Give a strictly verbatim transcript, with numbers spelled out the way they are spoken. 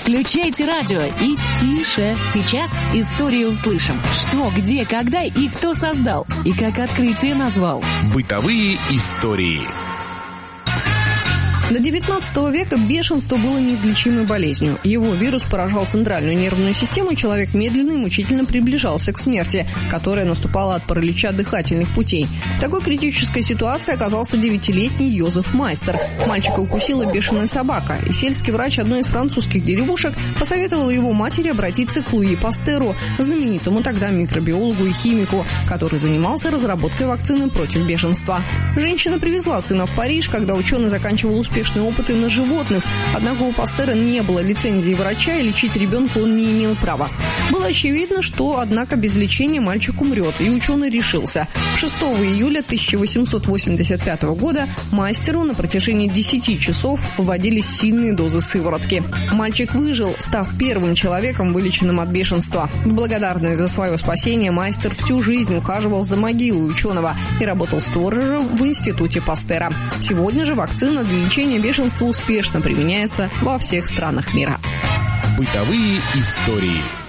Включайте радио и тише. Сейчас историю услышим. Что, где, когда и кто создал. И как открытие назвал. Бытовые истории. До девятнадцатого века бешенство было неизлечимой болезнью. Его вирус поражал центральную нервную систему, и человек медленно и мучительно приближался к смерти, которая наступала от паралича дыхательных путей. В такой критической ситуации оказался девятилетний Йозеф Майстер. Мальчика укусила бешеная собака, и сельский врач одной из французских деревушек посоветовал его матери обратиться к Луи Пастеру, знаменитому тогда микробиологу и химику, который занимался разработкой вакцины против бешенства. Женщина привезла сына в Париж, когда ученый заканчивал успешные опыты на животных, однако у Пастера не было лицензии врача, и лечить ребенка он не имел права. Было очевидно, что, однако, без лечения мальчик умрет, и ученый решился. шестого июля тысяча восемьсот восемьдесят пятого года Майстеру на протяжении десяти часов вводились сильные дозы сыворотки. Мальчик выжил, став первым человеком, вылеченным от бешенства. В благодарность за свое спасение Майстер всю жизнь ухаживал за могилой ученого и работал сторожем в институте Пастера. Сегодня же вакцина для лечения бешенства успешно применяется во всех странах мира. Бытовые истории.